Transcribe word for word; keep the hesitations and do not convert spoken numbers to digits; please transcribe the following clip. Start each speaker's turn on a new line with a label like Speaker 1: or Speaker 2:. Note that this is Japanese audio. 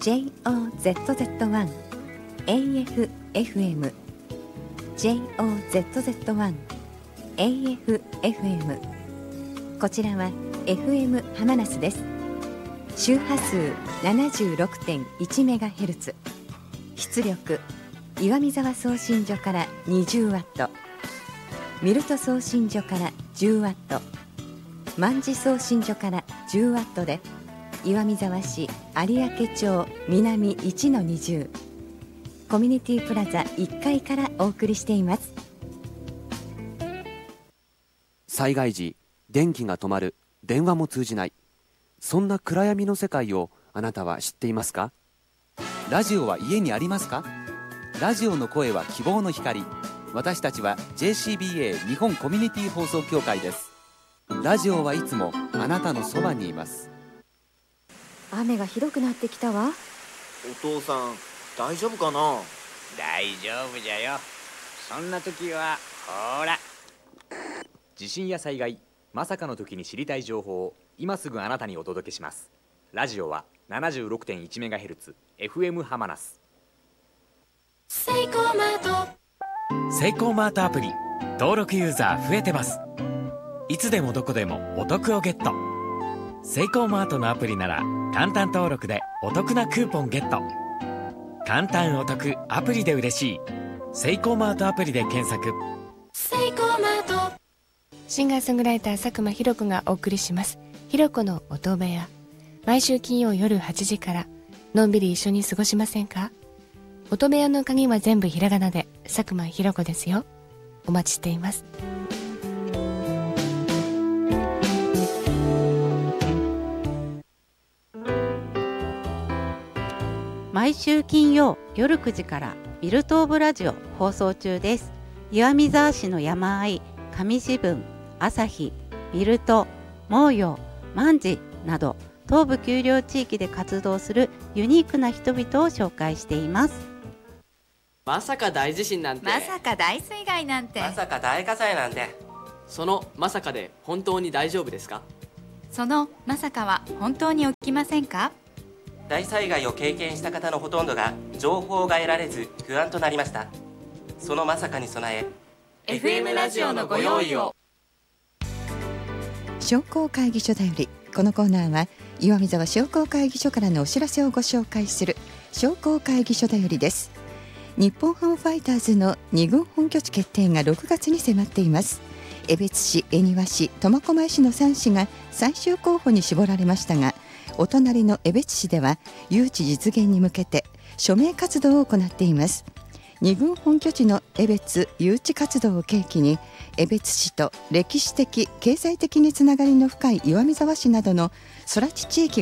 Speaker 1: ジェイオーゼットゼットワン エーエフエフエム ジェイオーゼットゼットワン エーエフエフエム こちらは エフエム ハマナスです。周波数 ななじゅうろくてんいちメガヘルツ、 出力岩見沢送信所から にじゅうワット、 ミルト送信所から じゅうワット、 万事送信所から じゅうワットで岩見沢市有明町南 いちのにじゅう コミュニティプラザいっかいからお送りしています。
Speaker 2: 災害時、電気が止まる、電話も通じない、そんな暗闇の世界をあなたは知っていますか？
Speaker 3: ラジオは家にありますか？ラジオの声は希望の光。私たちは ジェーシービーエー 日本コミュニティ放送協会です。ラジオはいつもあなたのそばにいます。
Speaker 4: 雨がひどくなってきたわ。
Speaker 5: お父さん大丈夫かな？
Speaker 6: 大丈夫じゃよ。そんな時はほら、
Speaker 7: 地震や災害、まさかの時に知りたい情報を今すぐあなたにお届けします。ラジオは ななじゅうろくてんいちメガヘルツ エフエム ハマナス。
Speaker 8: セイコーマート
Speaker 9: セイコーマートアプリ登録ユーザー増えてます。いつでもどこでもお得をゲット。セイコーマートのアプリなら簡単登録でお得なクーポンゲット。簡単お得アプリで嬉しい。セイコーマートアプリで検索。
Speaker 8: セイコーマート。
Speaker 10: シンガーソングライター佐久間ひろ子がお送りします。ひろ子の音部屋。毎週金曜夜はちじからのんびり一緒に過ごしませんか？音部屋の鍵は全部ひらがなで佐久間ひろ子ですよ。お待ちしています。
Speaker 11: 毎週金曜夜くじからビルトーブラジオ放送中です。岩見沢市の山あい、上志分、朝日、ビルト、毛陽、万事など東部丘陵地域で活動するユニークな人々を紹介しています。
Speaker 12: まさか大地震なんて、
Speaker 13: まさか大水害なんて、
Speaker 14: まさか大火災なんて、
Speaker 12: そのまさかで本当に大丈夫ですか？
Speaker 13: そのまさかは本当に起きませんか？
Speaker 14: 大災害を経験した方のほとんどが情報が得られず不安となりました。そのまさかに備え
Speaker 13: エフエム ラジオのご用意を。
Speaker 1: 商工会議所だより、このコーナーは岩見沢商工会議所からのお知らせをご紹介する商工会議所だよりです。日本ハムファイターズのに軍本拠地決定がろくがつに迫っています。江別市、恵庭市、苫小牧市のさん市が最終候補に絞られましたが、お隣の江別市では誘致実現に向けて署名活動を行っています。に軍本拠地の江別誘致活動を契機に、江別市と歴史的経済的につながりの深い岩見沢市などの空知地域